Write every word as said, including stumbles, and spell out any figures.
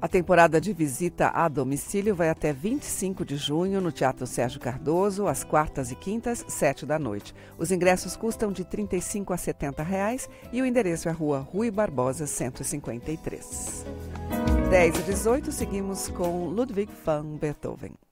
A temporada de visita a domicílio vai até vinte e cinco de junho no Teatro Sérgio Cardoso, às quartas e quintas, sete da noite. Os ingressos custam de trinta e cinco a setenta reais e o endereço é Rua Rui Barbosa, cento e cinquenta e três. dez e dezoito, seguimos com Ludwig van Beethoven.